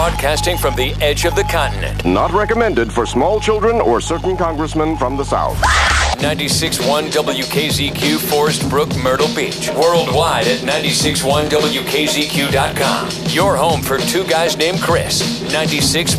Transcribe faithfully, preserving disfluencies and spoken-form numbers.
broadcasting from the edge of the continent. Not recommended for small children or certain congressmen from the South. ninety-six point one W K Z Q, Forest Brook, Myrtle Beach. Worldwide at ninety-six point one W K Z Q dot com. Your home for two guys named Chris. ninety-six